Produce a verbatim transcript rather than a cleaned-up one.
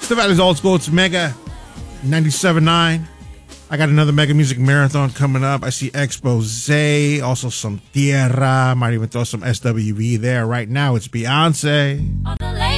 the Valley's Old School. It's Mega ninety-seven point nine. I got another Mega Music Marathon coming up. I see Expose, also some Tierra. Might even throw some S W V there. Right now, it's Beyonce.